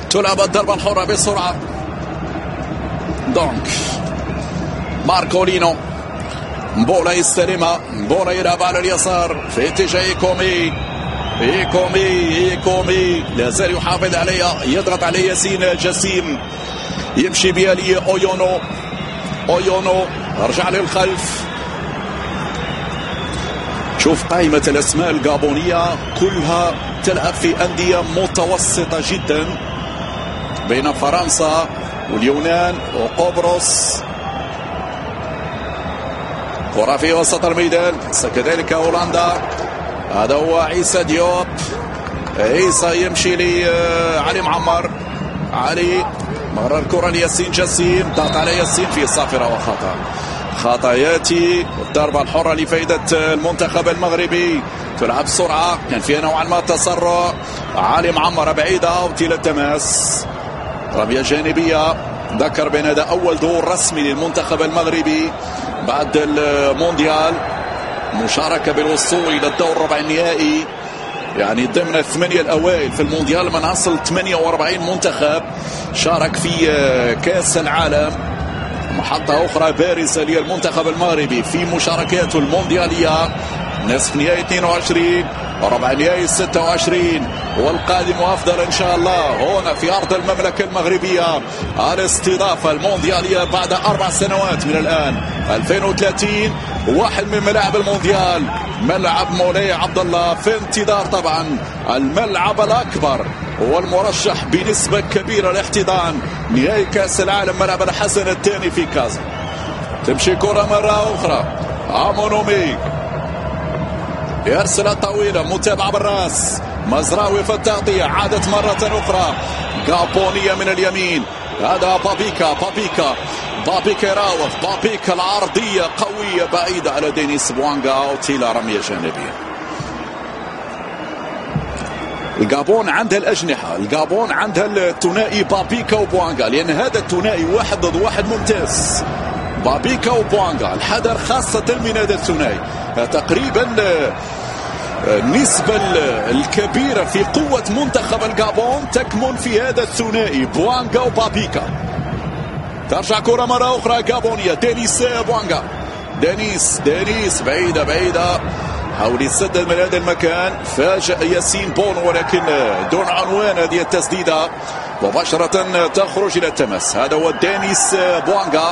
تلعب الضربة الحرة بسرعة. دونك ماركولينو، مبولا يستلمها، مبولا يلعب على اليسار في اتجاه ايكومي. ايكومي لا زال يحافظ عليها، يضغط عليه ياسين جسيم، يمشي بها لي اويونو رجع للخلف. شوف قائمة الأسماء الجابونية كلها تلعب في أندية متوسطة جدا، بين فرنسا واليونان وقبرص. كرة في وسط الميدان، كذلك هولندا. هذا هو عيسى ديوب. عيسى يمشي لعلي معمر. علي مرر الكرة لياسين جسيم، ضغط على ياسين في صافرة وخطأ. خطأ ياتي. الضربة الحرة لفائدة المنتخب المغربي. تلعب بسرعة، كان فيها نوعا ما تسرع. علي معمر بعيدة وتيل التماس، رمية جانبية. ذكر بأن هذا أول دور رسمي للمنتخب المغربي بعد المونديال، مشاركة بالوصول إلى الدور ربع النهائي، يعني ضمن الثمانية الأوائل في المونديال من أصل 48 منتخب شارك في كأس العالم. محطة أخرى بارزة للمنتخب المغربي في مشاركاته المونديالية، نصف نهائي 22 وربع نهائي 26 والقادم أفضل إن شاء الله هنا في أرض المملكة المغربية. الاستضافة المونديالية بعد 4 سنوات من الآن 2030. واحد من ملاعب المونديال ملعب مولاي عبد الله، في انتظار طبعا الملعب الأكبر والمرشح بنسبة كبيرة لاحتضان نهائي كأس العالم، ملعب الحسن الثاني في كازا. تمشي كرة مرة أخرى، أمونومي يرسل طويلة، متابعة بالراس، مزراوي في التغطية، عادت مرة أخرى جابونية من اليمين. هذا بابيكا يراوغ، بابيكا العرضية قوية بعيدة على دينيس بوانغا وتيلا رمية جانبية. الجابون عندها الأجنحة، الجابون عندها الثنائي بابيكا وبوانغا، لأن هذا الثنائي واحد ضد واحد ممتاز. بابيكا وبوانغا الحذر خاصة من هذا الثنائي. تقريبا النسبة الكبيرة في قوة منتخب الجابون تكمن في هذا الثنائي بوانغا وبابيكا. ترجع كرة مرة أخرى جابونية، دينيس بوانغا، دينيس بعيدة حاول يسدد من هذا المكان، فاجأ ياسين بونو ولكن دون عنوان. هذه التسديدة مباشرة تخرج إلى التماس. هذا هو دينيس بوانغا.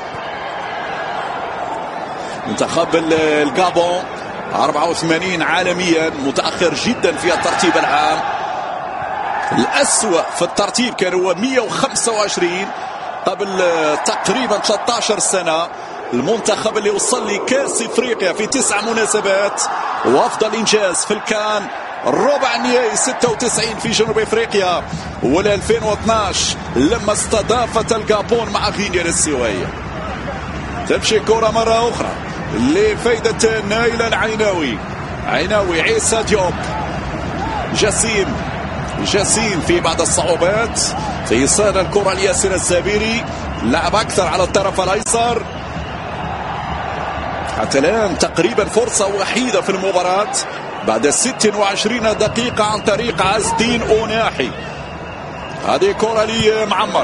منتخب الجابون 84 عالميا، متأخر جدا في الترتيب العام. الأسوأ في الترتيب كان هو 125 قبل تقريبا 13 سنة. المنتخب اللي وصل لكأس افريقيا في 9 مناسبات، وافضل انجاز في الكان ربع النهائي 96 في جنوب افريقيا، ولا 2012 لما استضافت الجابون مع غينيا الاستوائية. تمشي كرة مرة أخرى لفائدة نايل العيناوي. عيسى ديوب، جسيم في بعض الصعوبات في إيصال الكرة لياسر الزبيري، لعب أكثر على الطرف الأيسر. حتى الآن تقريبا فرصة وحيدة في المباراة بعد 26 دقيقة عن طريق عز الدين أوناحي. هذه كرة لمعمر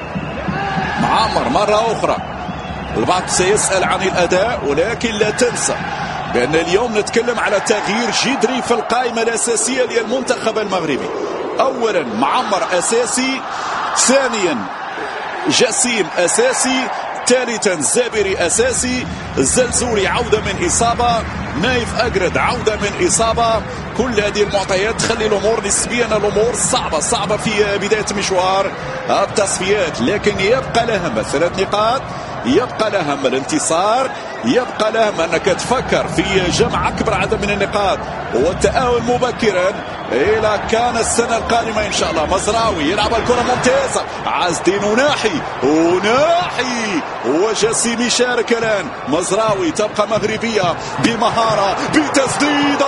مرة أخرى. البعض سيسأل عن الأداء، ولكن لا تنسى بأن اليوم نتكلم على تغيير جذري في القائمة الأساسية للمنتخب المغربي. أولا معمر أساسي، ثانيا جسيم أساسي، ثالثا الزابري أساسي، الزلزولي عودة من إصابة، نايف أجرد عودة من إصابة. كل هذه المعطيات تخلي الأمور نسبيا الأمور صعبة في بداية مشوار التصفيات، لكن يبقى الأهم 3 نقاط، يبقى الأهم الانتصار، يبقى الأهم أنك تفكر في جمع أكبر عدد من النقاط والتأهل مبكرا إلى كان السنة القادمة إن شاء الله. مزراوي يلعب الكرة ممتازة، عز الدين أوناحي وجسيم يشارك الآن. مزراوي تبقى مغربية بمهارة بتسديدة،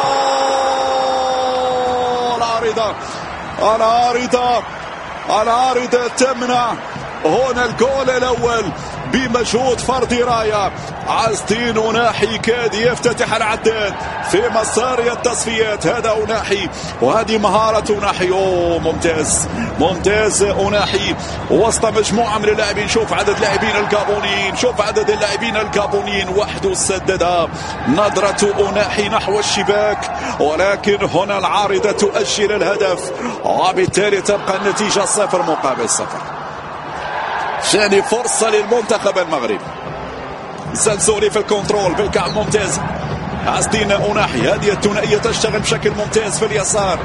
العارضة تمنع هنا الجول الأول بمجهود فردي رائع. عزتين أناحي كاد يفتتح العداد في مسار التصفيات. هذا أناحي وهذه مهارة أناحي. ممتاز ممتاز أناحي وسط مجموعة من اللاعبين. شوف عدد لاعبين الجابونيين، شوف عدد اللاعبين الجابونيين وحده سدد. نظرة أناحي نحو الشباك ولكن هنا العارضة تؤجل الهدف وبالتالي تبقى النتيجة 0-0. ثاني فرصة للمنتخب المغربي. زلزولي في الكنترول بالكعب ممتاز. عزتين أناحي هذه الثنائية تشتغل بشكل ممتاز في اليسار.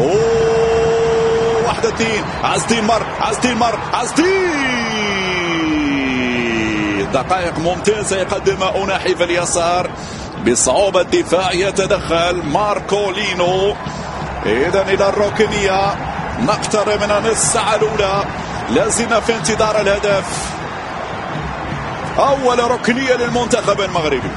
واحدة اثنين. عزتين دقائق ممتازة يقدم أناحي في اليسار. بصعوبة الدفاع يتدخل ماركولينو. إذن إلى الركنية نقترب من نصف الساعة الأولى. لازلنا في انتظار الهدف. أول ركنية للمنتخب المغربي.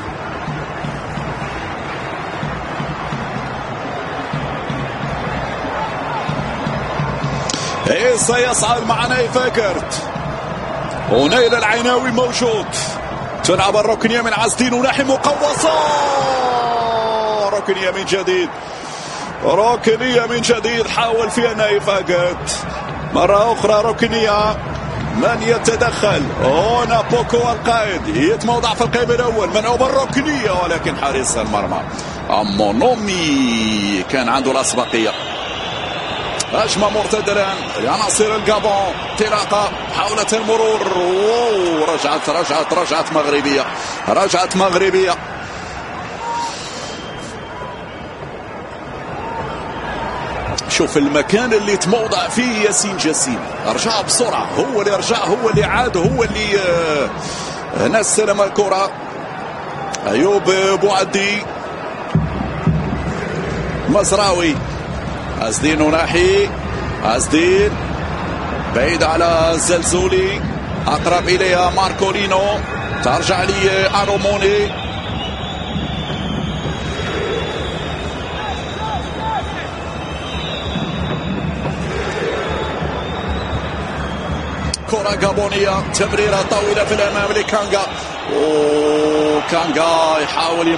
سيصعد مع نايف أكرت ونيل العيناوي موجود. تلعب الركنية من عزتين أناحي مقوصة. ركنية من جديد حاول فيها نايف أكرت مرة أخرى. ركنية من يتدخل هنا؟ بوكو القائد يتموضع في القائم الأول. من أول ركنية ولكن حارس المرمى أمونومي كان عنده الأسبقية. هجمة مرتدة الآن لعناصر الجابون. انطلاقة حاولت المرور. رجعت مغربية. شوف المكان اللي تموضع فيه ياسين جسيم. رجع بسرعة، هو اللي رجع، هو اللي عاد، هو اللي ناس استلم الكرة. أيوب بوعدي مزراوي. عزتين أناحي. عزتين بعيد على الزلزولي. أقرب إليها ماركولينو. ترجع لي أروموني. كرة جابونية. تمريرة طويلة في الأمام لكانغا. كانغا يحاول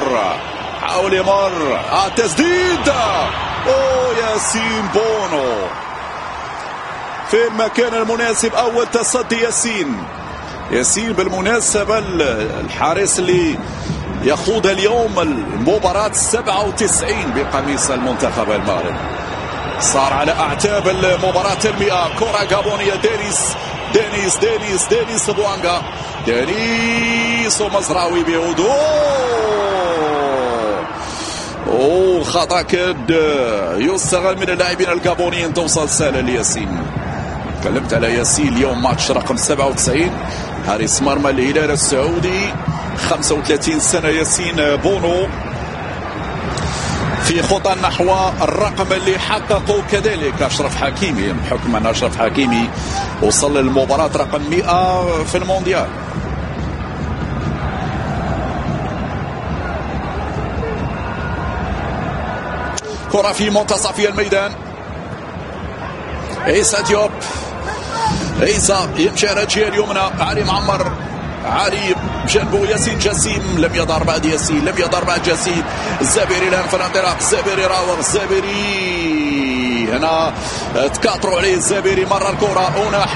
يمر. التسديد. ياسين بونو في المكان المناسب. أول تصدي ياسين بالمناسبة الحارس اللي يخوض اليوم المباراة 97 بقميص المنتخب المغربي. صار على أعتاب المباراة 100. كرة جابونية. دينيس بوانغا. دينيس ومزراوي بهدوء. خطأ كاد يستغل من اللاعبين الجابونيين. توصل سهلة لياسين. تكلمت على ياسين اليوم ماتش رقم 97 حارس مرمى الهلال السعودي. 35 سنة ياسين بونو في خطى نحو الرقم اللي حققه كذلك أشرف حكيمي، بحكم أن أشرف حكيمي وصل للمباراة رقم 100 في المونديال. كرة في منتصف الميدان. عيسى ديوب. عيسى يمشي على الجهة اليمنى. علي معمر. علي بجنبه ياسين جسيم. لم يظهر بعد ياسين، لم يظهر بعد جسيم. الزبيري الآن في الانطلاق. الزبيري راوغ. الزبيري هنا تكاطروا عليه. الزبيري مرة الكرة.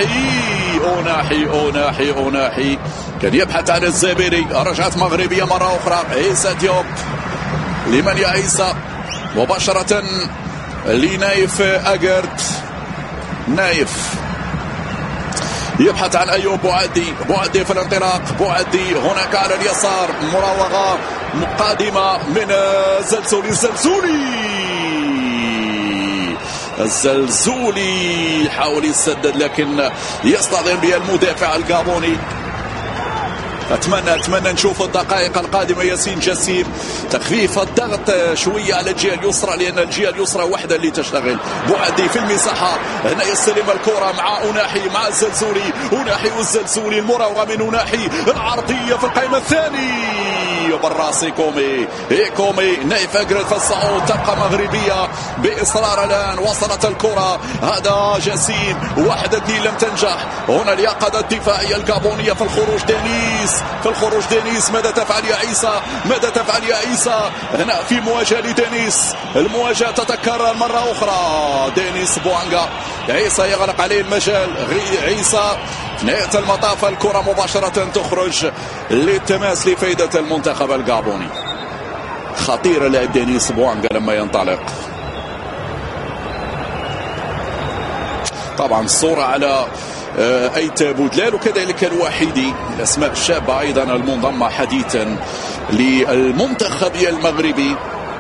أناحي كان يبحث عن الزبيري. رجعت مغربية مرة أخرى. عيسى ديوب. لمن يا عيسى؟ مباشرة لنايف أجرت. نايف يبحث عن أيوب بوعدي في الانطلاق. بوعدي هناك على اليسار. مراوغة قادمة من الزلزولي حاول يسدد لكن يصطدم بها المدافع الجابوني. أتمنى نشوف الدقائق القادمة ياسين جسيم. تخفيف الضغط شوية على الجهة اليسرى لأن الجهة اليسرى وحدة اللي تشتغل. بوعدي في المساحة. هنا يستلم الكرة مع أناحي مع الزلزولي. أناحي والزلزولي. المراوغة من أناحي. العرضية في القائمة الثاني. بالراس. إيكومي نايف أجرد في الصعود، تبقى مغربية بإصرار. الآن وصلت الكرة، هذا جسيم، 1-2 لم تنجح. هنا اليقظة الدفاعية الجابونية في الخروج. دينيس ماذا تفعل يا عيسى؟ هنا في مواجهة لدينيس، المواجهة تتكرر مرة أخرى. دينيس بوانغا، عيسى يغلق عليه المجال. عيسى في نهاية المطاف الكرة مباشرة تخرج للتماس لفائدة المنتخب الجابوني. خطير اللاعب دينيس بوانغا لما ينطلق. طبعا الصورة على أيت بودلال وكذلك الوحيدي، الأسماء الشابة أيضا المنضمة حديثا للمنتخب المغربي.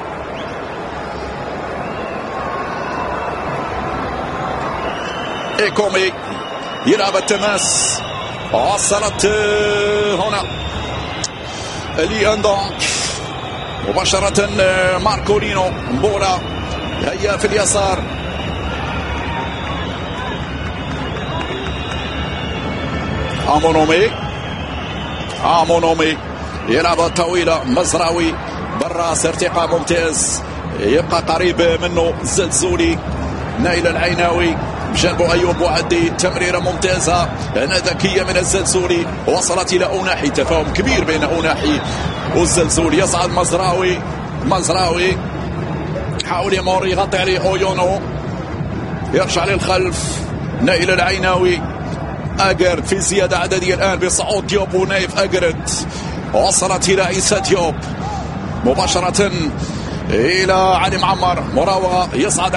إيكومي يلعب التماس، وصلت هنا لياندونك مباشرة. ماركولينو مبولا هيا في اليسار، امونومي يلعب طويلة. مزراوي بالراس، ارتقاء ممتاز، يبقى قريب منه الزلزولي. نايل العيناوي بجانبه أيوب بوعدي، تمريرة ممتازة هنا ذكية من الزلزولي، وصلت إلى أوناحي. تفاهم كبير بين أوناحي والزلزولي. يصعد مزراوي حاول يمر يغطي عليه أويونو، يرجع للخلف. نايل العيناوي، أجرد في زيادة عددية الآن بصعود ديوب ونايف أجرد. وصلت إلى عيسى ديوب مباشرة إلى علي معمر، مراوغة، يصعد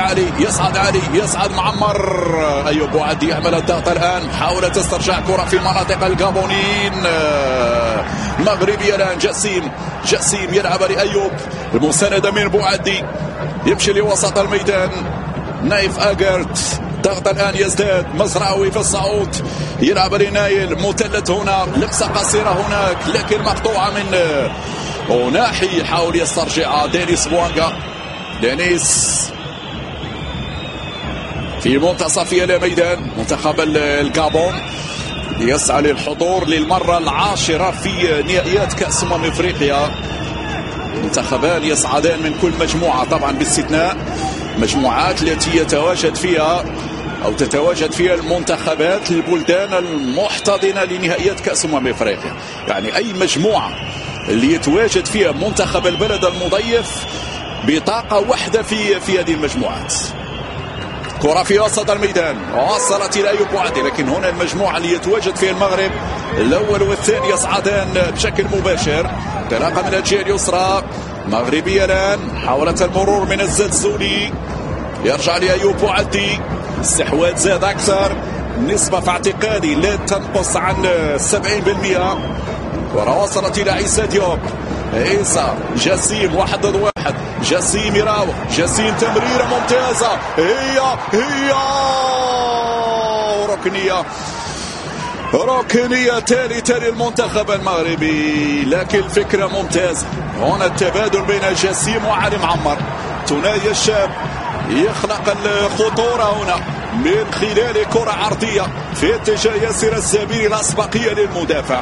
معمر. أيوب بوعدي يعمل الضغط الآن، حاولت استرجاع كرة في مناطق الجابونيين. مغربي الآن جسيم يلعب لأيوب، المساندة من بوعدي، يمشي لوسط الميدان. نايف أجرد، ضغط الآن يزداد. مزراوي في الصعود، يلعب لنايل، مثلث هنا، لمسة قصيرة هناك لكن مقطوعة من أوناحي، يحاول يسترجع دينيس بوانغا. دينيس في منتصف الميدان. منتخب الجابون يسعى للحضور للمرة العاشرة في نهائيات كأس أفريقيا. منتخبان يصعدان من كل مجموعة، طبعا باستثناء مجموعات التي يتواجد فيها أو تتواجد فيها المنتخبات البلدان المحتضنة لنهائيات كأس أفريقيا. يعني أي مجموعة اللي يتواجد فيها منتخب البلد المضيف بطاقة واحدة في هذه المجموعات. كرة في وسط الميدان، وصلت إلى أيوب بوعدي، لكن هنا المجموعة اللي يتواجد فيها المغرب الأول والثاني يصعدان بشكل مباشر. انطلاقة من الجهة اليسرى، مغربية الآن، حاولت المرور من الزلزولي، يرجع لأيوب بوعدي. استحواذ زاد أكثر، نسبة في اعتقادي لا تنقص عن 70%. كرة وصلت إلى عيسى ديوب، عيسى جسيم 1 ضد 1، جسيم يراوغ، جسيم تمريرة ممتازة، هي ركنية تالي المنتخب المغربي، لكن الفكرة ممتازة. هنا التبادل بين جسيم وعلي معمر، ثنائي الشاب يخلق الخطورة هنا من خلال كرة عرضية في اتجاه ياسر الزبيري، الأسبقية للمدافع.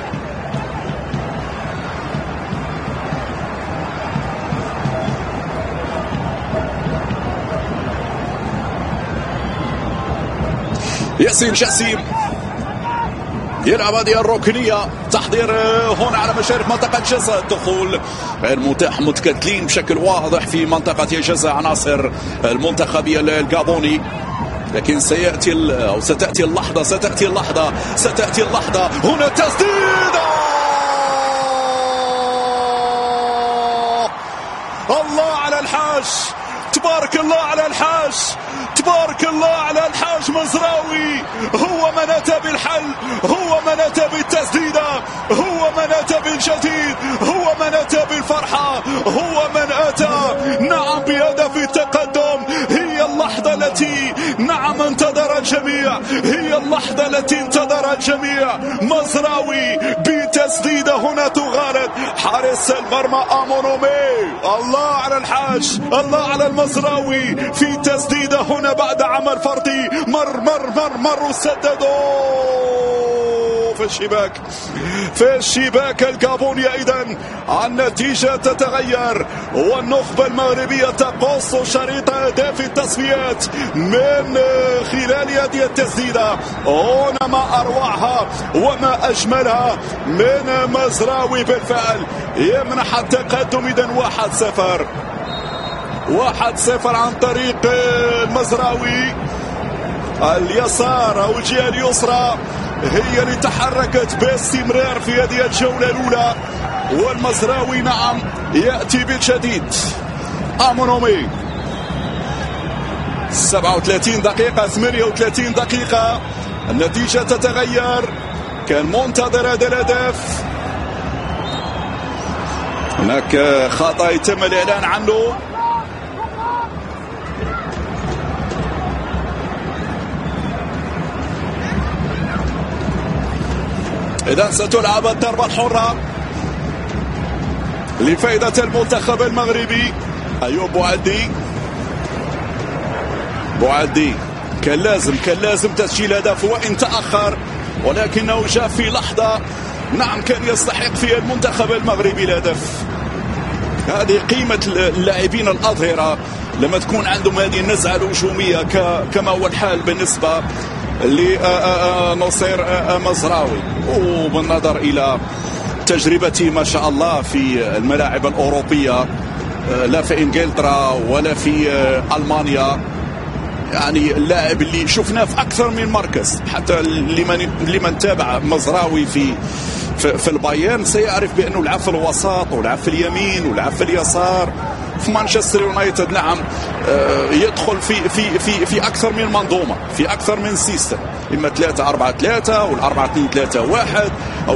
ياسين جسيم يلعب هذه الركنية، تحضير هنا على مشارف منطقة جزاء، الدخول غير متاح، متكتلين بشكل واضح في منطقة جزاء عناصر المنتخب الجابوني، لكن ستأتي اللحظة هنا تسديدة. الله على الحاج، تبارك الله على الحاج، تبارك الله على الحاج مزراوي، هو من أتى بالحل، هو من أتى بالتسديدة، هو من أتى بالجديد، هو من أتى بالفرحة، هو من أتى نعم بهدف التقدم. هي اللحظة التي نعم انتظر الجميع، هي اللحظة التي انتظر الجميع. مزراوي بتسديدة هنا تغالط حارس المرمى أمونومي. الله على الحاج، الله على المزراوي في تسديدة هنا بعد عمل فردي، مر وسددوا. في الشباك، في الشباك الجابونية. إذن النتيجة تتغير والنخبة المغربية تقص شريط أهداف التصفيات من خلال هذه التسديدة. هنا ما أروعها وما أجملها من مزراوي، بالفعل يمنح التقدم. إذن 1-0 عن طريق المزراوي. اليسار أو الجهة اليسرى هي اللي تحركت باستمرار في هذه الجولة الأولى، والمزراوي نعم يأتي بالجديد. أمونومي 37 دقيقة 38 دقيقة، النتيجة تتغير. كان منتظر هذا الهدف، هناك خطأ يتم الإعلان عنه. إذن ستلعب الضربة الحرة لفائدة المنتخب المغربي. أيوب بوعدي كان لازم تسجيل هدف وإن تأخر، ولكنه جاء في لحظة نعم كان يستحق فيها المنتخب المغربي الهدف. هذه قيمة اللاعبين الأظهرة لما تكون عندهم هذه النزعة الهجومية كما هو الحال بالنسبة لنصير مزراوي، وبالنظر إلى تجربته ما شاء الله في الملاعب الأوروبية، لا في إنجلترا ولا في ألمانيا. يعني اللاعب اللي شفناه في أكثر من مركز، حتى لمن تابع مزراوي في البايرن سيعرف بأنه لعب في الوسط ولعب في اليمين ولعب في اليسار. في مانشستر يونايتد نعم يدخل في أكثر من منظومة، في أكثر من سيستم، إما 3-4-3 ولا 4-2-3-1 أو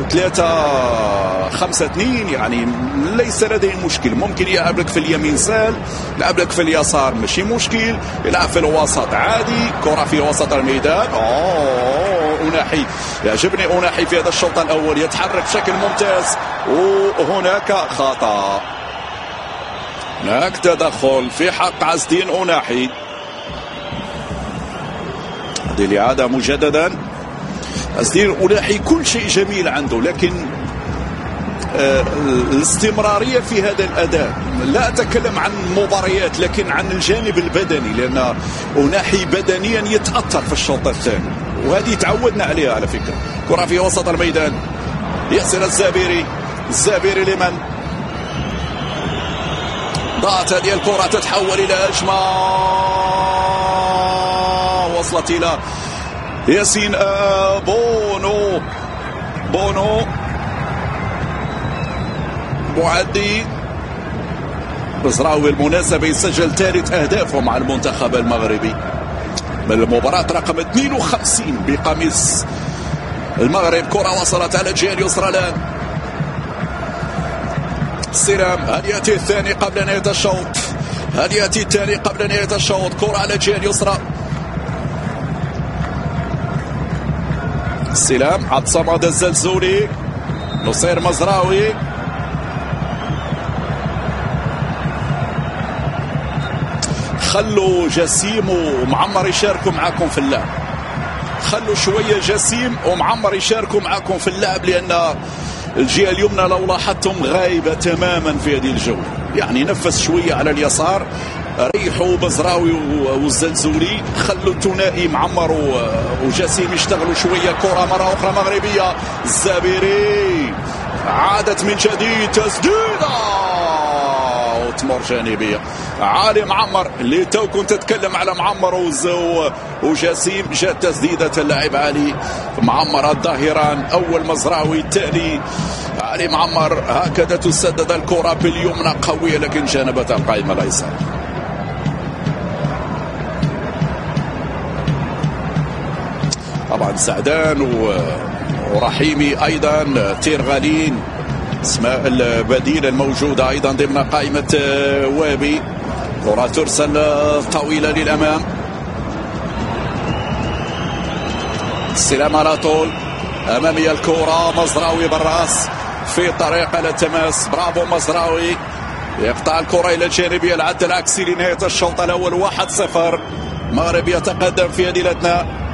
3-5-2. يعني ليس لديه مشكل، ممكن يلعب لك في اليمين سهل، يلعب لك في اليسار ماشي مشكل، يلعب في الوسط عادي. كرة في وسط الميدان، أوناحي يعجبني، أوناحي في هذا الشوط الأول يتحرك بشكل ممتاز، وهناك خطأ، هناك تدخل في حق عز الدين أوناحي. هذه الإعادة مجددا. عز الدين أوناحي كل شيء جميل عنده، لكن الاستمرارية في هذا الأداء. لا أتكلم عن مباريات لكن عن الجانب البدني، لأن أوناحي بدنيا يتأثر في الشوط الثاني، وهذه تعودنا عليها على فكرة. كرة في وسط الميدان، ياسر الزابيري لمن ضاعت هذه الكرة، تتحول إلى هجمة وصلت إلى ياسين بونو بوعدي. مزراوي بالمناسبة يسجل ثالث أهدافه مع المنتخب المغربي من المباراة رقم 52 بقميص المغرب. كرة وصلت على الجهة اليسرى الآن. السلام، هل يأتي الثاني قبل نهاية الشوط؟ كرة على الجهة اليسرى. السلام، عبد الصمد الزلزولي، نصير مزراوي، خلوا جسيم ومعمر يشاركوا معكم في اللعب، خلوا شوية جسيم ومعمر يشاركوا معكم في اللعب، لأن الجهة اليمنى لو لاحظتم غايبة تماما في هذه الجولة. يعني نفس شوية على اليسار، ريحوا مزراوي والزلزولي، خلوا الثنائي معمر وجسيم يشتغلوا شوية. كرة مرة أخرى مغربية، الزابيري عادت من جديد، تسديدة وتمر جانبية. علي معمر اللي تو كنت تتكلم على معمر وجسيم، جاءت تسديدة اللاعب علي معمر الظاهران، أول مزراوي الثاني علي معمر. هكذا تسدد الكرة باليمنى قوية لكن جانبت القائمة الأيسر. طبعا سعدان ورحيمي أيضا، تيرغالين، اسماء البديل الموجودة أيضا ضمن قائمة وابي. كرة ترسل طويلة للأمام، السلام على طول، أمامية الكرة، مزراوي بالرأس في طريق التماس، برافو مزراوي، يقطع الكرة إلى الجانبية، العد العكسي لنهاية الشوط الأول. 1-0 المغرب يتقدم في هذه الأثناء.